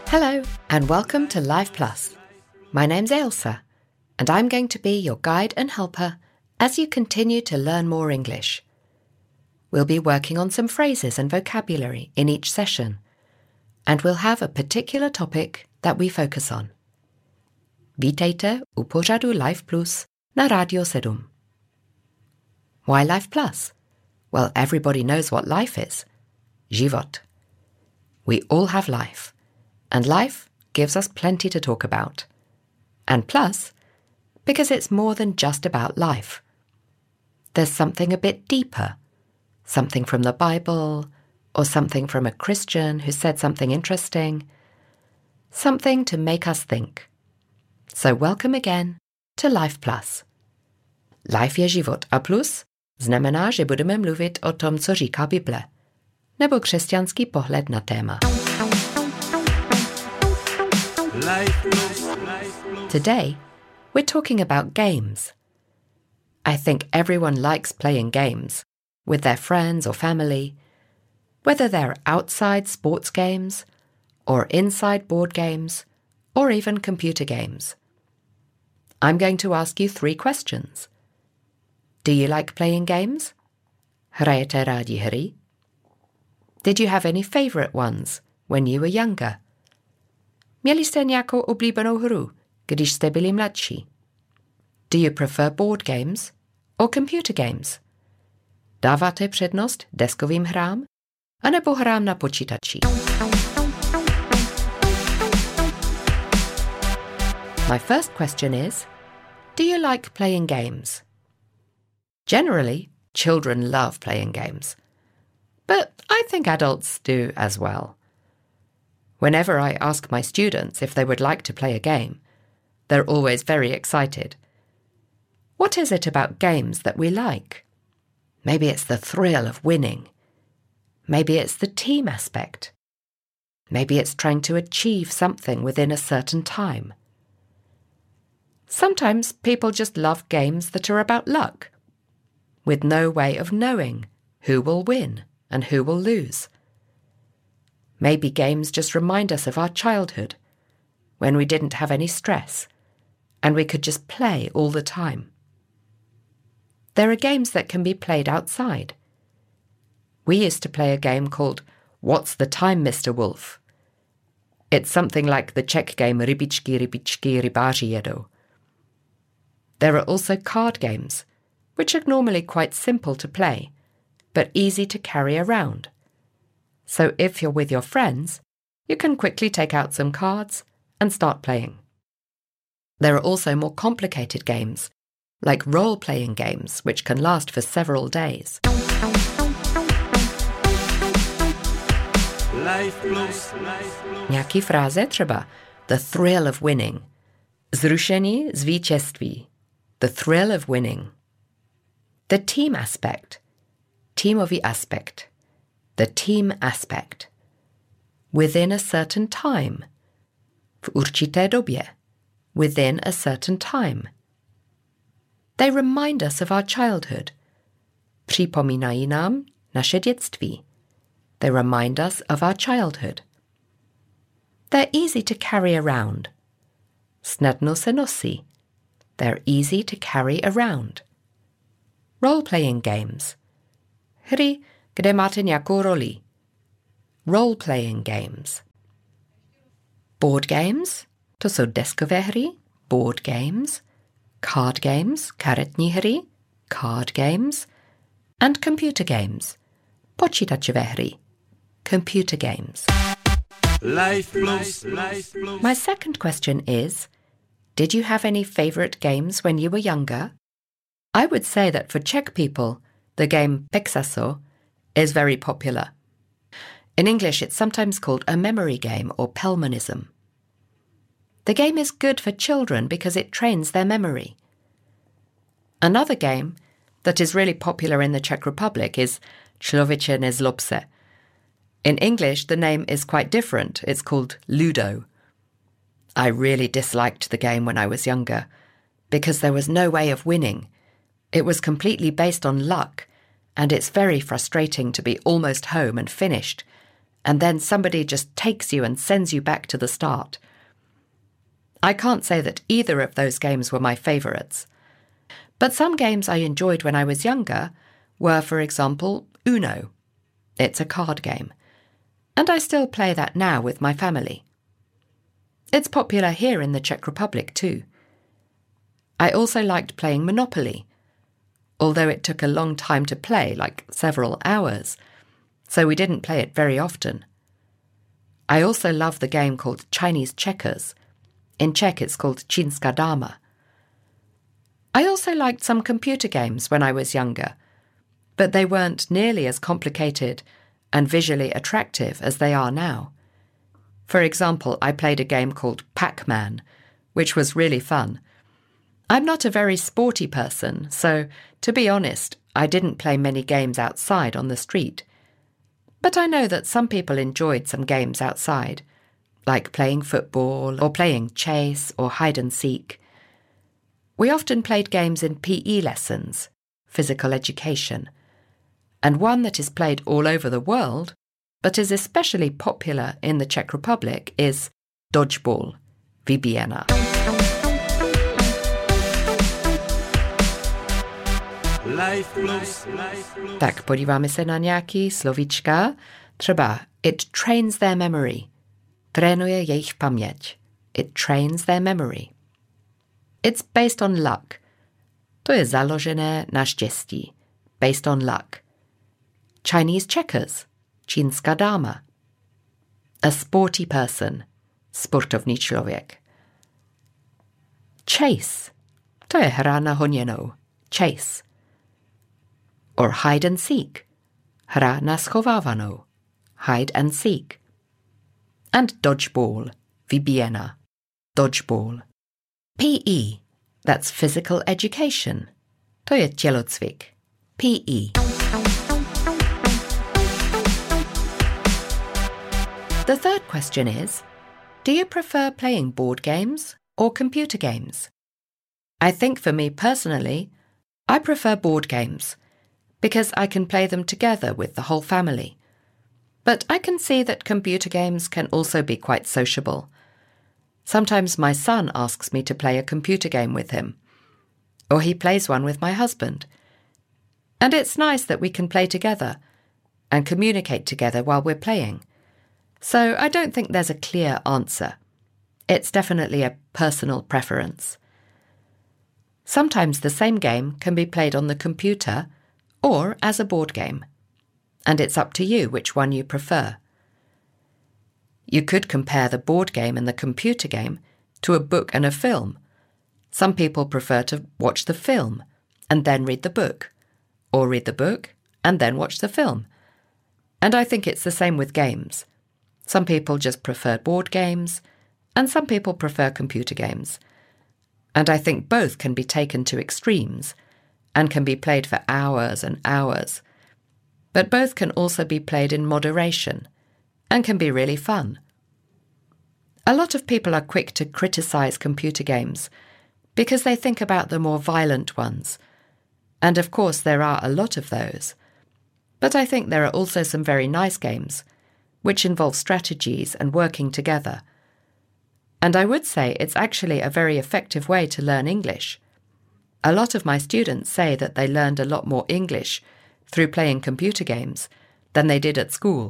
Hello, and welcome to Life Plus. My name's Ailsa, and I'm going to be your guide and helper as you continue to learn more English. We'll be working on some phrases and vocabulary in each session, and we'll have a particular topic that we focus on. Vítejte u pořadu Life Plus na Radio 7. Why Life Plus? Well, everybody knows what life is. Život. We all have life, and life gives us plenty to talk about. And plus, because it's more than just about life. There's something a bit deeper, something from the Bible, or something from a Christian who said something interesting, something to make us think. So welcome again to Life Plus. Life je život a plus znamená, že budeme mluvit o tom, co říká Bible, nebo křesťanský pohled na téma. Today, we're talking about games. I think everyone likes playing games with their friends or family, whether they're outside sports games or inside board games or even computer games. I'm going to ask you 3 questions. Do you like playing games? Hrajete rádi hry? Did you have any favorite ones when you were younger? Měli jste nějakou oblíbenou hru, když jste byli mladší? Do you prefer board games or computer games? Dáváte přednost deskovým hrám anebo hrám na počítači? My first question is, do you like playing games? Generally, children love playing games, but I think adults do as well. Whenever I ask my students if they would like to play a game, they're always very excited. What is it about games that we like? Maybe it's the thrill of winning. Maybe it's the team aspect. Maybe it's trying to achieve something within a certain time. Sometimes people just love games that are about luck, with no way of knowing who will win and who will lose. Maybe games just remind us of our childhood, when we didn't have any stress, and we could just play all the time. There are games that can be played outside. We used to play a game called What's the Time, Mr. Wolf? It's something like the Czech game Rybičky, rybičky, rybáři jedou. There are also card games, which are normally quite simple to play, but easy to carry around. So if you're with your friends, you can quickly take out some cards and start playing. There are also more complicated games, like role-playing games, which can last for several days. Nějaký fráze třeba the thrill of winning, zrušení z vítězství, the thrill of winning. The team aspect, teamový aspekt, the team aspect. Within a certain time, v určité době, within a certain time. They remind us of our childhood. Připomínají nám naše dětství. They remind us of our childhood. They're easy to carry around. Snadno se nosí. They're easy to carry around. Role-playing games. Hry, kde máte nějakou roli. Role-playing games. Board games, to jsou deskové hry, board games. Card games, karetní hry, card games. And computer games, počítačové hry, computer games. Life Plus. My second question is, did you have any favorite games when you were younger? I would say that for Czech people, the game Pexaso is very popular. In English, it's sometimes called a memory game or Pelmanism. The game is good for children because it trains their memory. Another game that is really popular in the Czech Republic is Člověče nezlob se. In English, the name is quite different. It's called Ludo. I really disliked the game when I was younger because there was no way of winning. It was completely based on luck, and it's very frustrating to be almost home and finished, and then somebody just takes you and sends you back to the start. I can't say that either of those games were my favourites. But some games I enjoyed when I was younger were, for example, Uno. It's a card game. And I still play that now with my family. It's popular here in the Czech Republic too. I also liked playing Monopoly, although it took a long time to play, like several hours, so we didn't play it very often. I also love the game called Chinese checkers. In Czech it's called Čínská dáma. I also liked some computer games when I was younger, but they weren't nearly as complicated and visually attractive as they are now. For example, I played a game called Pac-Man, which was really fun. I'm not a very sporty person, so, to be honest, I didn't play many games outside on the street. But I know that some people enjoyed some games outside, like playing football or playing chase or hide and seek. We often played games in PE lessons, physical education, and one that is played all over the world, but is especially popular in the Czech Republic, is dodgeball, vybiena. Tak podíváme se na nějaký slovíčka. Třeba it trains their memory. Trénuje jejich paměť. It trains their memory. It's based on luck. To je založené na štěstí. Based on luck. Chinese checkers. Čínská dáma. A sporty person. Sportovní člověk. Chase. To je hra na honěnou. Chase. Or hide and seek. Hra na schovávanou. Hide and seek. And dodgeball. Vybiena. Dodgeball. PE. That's physical education. To je tělocvik. PE. The third question is, do you prefer playing board games or computer games? I think for me personally, I prefer board games because I can play them together with the whole family. But I can see that computer games can also be quite sociable. Sometimes my son asks me to play a computer game with him, or he plays one with my husband. And it's nice that we can play together and communicate together while we're playing. So I don't think there's a clear answer. It's definitely a personal preference. Sometimes the same game can be played on the computer or as a board game, and it's up to you which one you prefer. You could compare the board game and the computer game to a book and a film. Some people prefer to watch the film and then read the book, or read the book and then watch the film. And I think it's the same with games. Some people just prefer board games, and some people prefer computer games. And I think both can be taken to extremes and can be played for hours and hours. But both can also be played in moderation and can be really fun. A lot of people are quick to criticize computer games because they think about the more violent ones. And of course there are a lot of those. But I think there are also some very nice games which involve strategies and working together. And I would say it's actually a very effective way to learn English. A lot of my students say that they learned a lot more English through playing computer games than they did at school.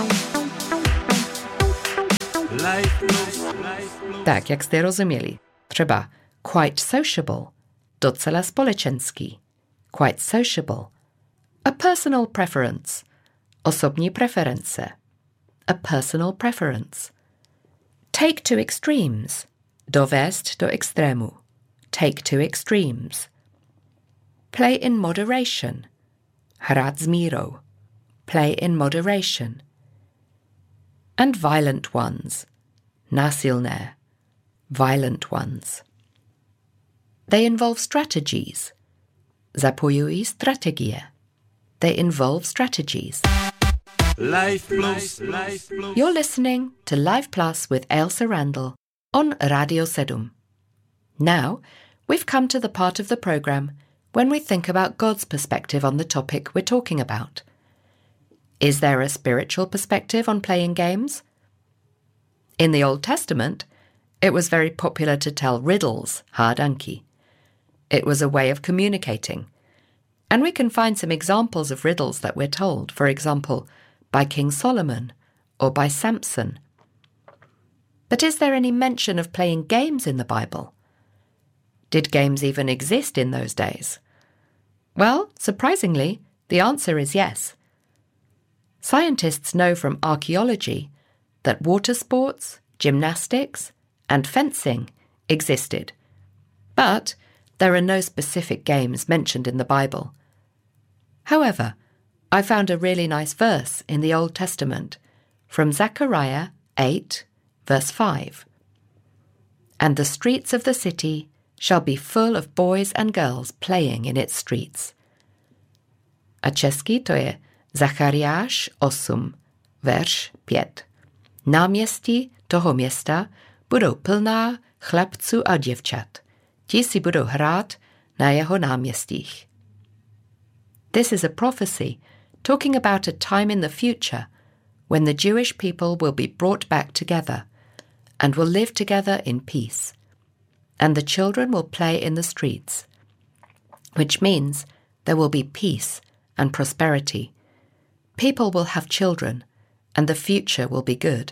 Tak, jak jste rozuměli. Třeba quite sociable, docela společenský. Quite sociable. A personal preference, osobní preference. A personal preference. Take to extremes, dovést do extrému. Take to extremes. Play in moderation, hrát s mírou. Play in moderation. And violent ones, násilné, violent ones. They involve strategies. Zapojují strategie. They involve strategies. Life Plus. You're listening to Life Plus with Ailsa Randall on Radio 7. Now, we've come to the part of the programme when we think about God's perspective on the topic we're talking about. Is there a spiritual perspective on playing games? In the Old Testament, it was very popular to tell riddles, hádanky. It was a way of communicating. And we can find some examples of riddles that we're told, for example, by King Solomon or by Samson. But is there any mention of playing games in the Bible? Did games even exist in those days? Well, surprisingly, the answer is yes. Scientists know from archaeology that water sports, gymnastics, and fencing existed. But there are no specific games mentioned in the Bible. However, I found a really nice verse in the Old Testament from Zechariah 8, verse 5. And the streets of the city shall be full of boys and girls playing in its streets. A česky to je Zachariáš 8, verš 5. Náměstí toho města budou plná chlapců a děvčat. Ti si budou hrát na jeho náměstích. This is a prophecy talking about a time in the future when the Jewish people will be brought back together and will live together in peace. And the children will play in the streets, which means there will be peace and prosperity. People will have children, and the future will be good.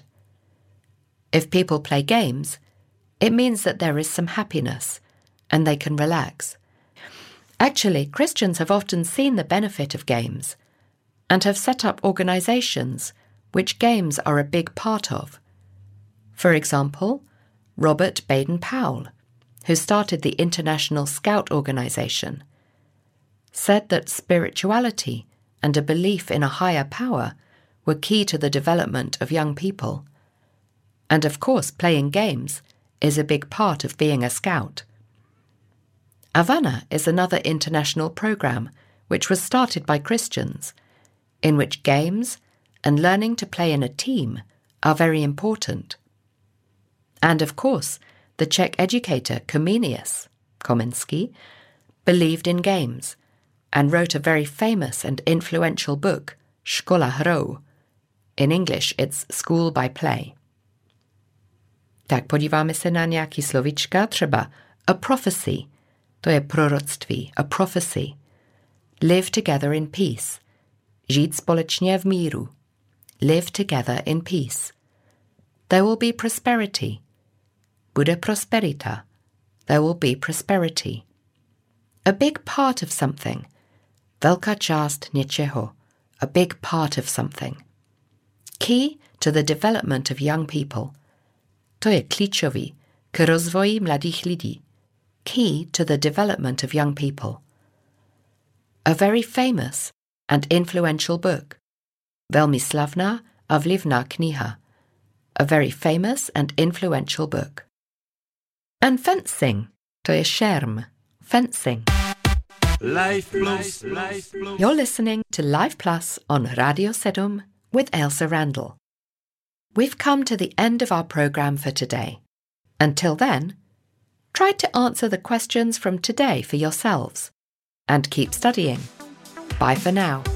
If people play games, it means that there is some happiness, and they can relax. Actually, Christians have often seen the benefit of games, and have set up organizations which games are a big part of. For example, Robert Baden-Powell, who started the International Scout Organization, said that spirituality and a belief in a higher power were key to the development of young people. And of course, playing games is a big part of being a scout. Avanna is another international program which was started by Christians, in which games and learning to play in a team are very important. And of course, the Czech educator Comenius Komenský believed in games and wrote a very famous and influential book, Škola hrou. In English, it's School by Play. Tak podíváme se na nějaký slovíčka, třeba a prophecy, to je proroctví, a prophecy. Live together in peace, žít společně v míru. Live together in peace. There will be prosperity. Bude prosperita. There will be prosperity. A big part of something. Velká část něčeho. A big part of something. Key to the development of young people. To je klíčový k rozvoji mladých lidí. Key to the development of young people. A very famous and influential book. Velmi slavná a vlivná kniha. A very famous and influential book. And fencing, to je šerm. Fencing. Life Plus. You're listening to Life Plus on Radio 7 with Ailsa Randall. We've come to the end of our programme for today. Until then, try to answer the questions from today for yourselves. And keep studying. Bye for now.